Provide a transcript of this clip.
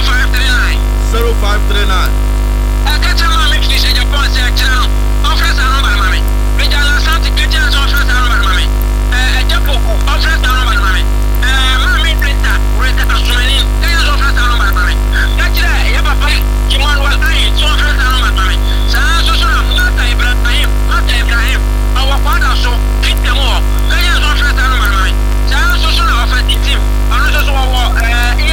0539. 0539. Catch a man, make this in your point, channel. Office and number, mammy. Regional Santi, Kitchen, office and number, mammy. A Japo,